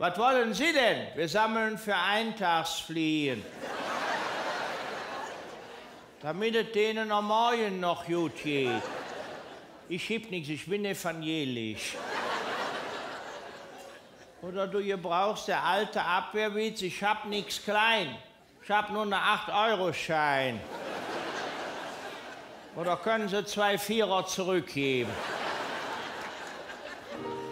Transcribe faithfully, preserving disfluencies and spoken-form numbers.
Was wollen Sie denn? Wir sammeln für Eintagsfliehen. Damit es denen am Morgen noch gut geht. Ich schieb nichts, ich bin evangelisch. Oder du gebrauchst der alte Abwehrwitz, ich hab nichts klein. Ich hab nur einen acht Euro Schein. Oder können Sie zwei Vierer zurückgeben?